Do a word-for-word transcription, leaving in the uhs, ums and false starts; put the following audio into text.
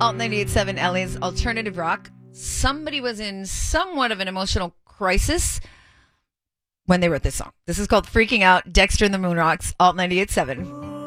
Alt ninety-eight point seven, L A's alternative rock. Somebody was in somewhat of an emotional crisis when they wrote this song. This is called Freaking Out, Dexter and the Moonrocks, Alt ninety-eight point seven.